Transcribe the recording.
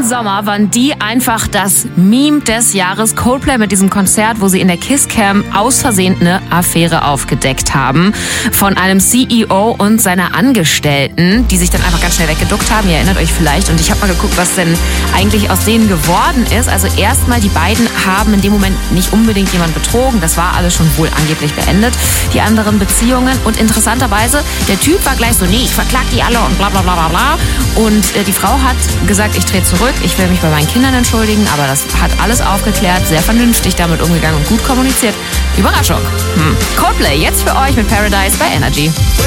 letzten Sommer waren die einfach das Meme des Jahres. Coldplay mit diesem Konzert, wo sie in der Kisscam aus Versehen eine Affäre aufgedeckt haben von einem CEO und seiner Angestellten, die sich dann einfach ganz schnell weggeduckt haben. Ihr erinnert euch vielleicht. Und ich habe mal geguckt, was denn eigentlich aus denen geworden ist. Also erstmal, die beiden haben in dem Moment nicht unbedingt jemand betrogen. Das war alles schon wohl angeblich beendet, die anderen Beziehungen. Und interessanterweise, der Typ war gleich so, nee, ich verklag die alle und bla bla bla bla bla. Und die Frau hat gesagt, ich drehe zurück, ich will mich bei meinen Kindern entschuldigen, aber das hat alles aufgeklärt, sehr vernünftig damit umgegangen und gut kommuniziert. Überraschung. Coldplay jetzt für euch mit Paradise bei Energy.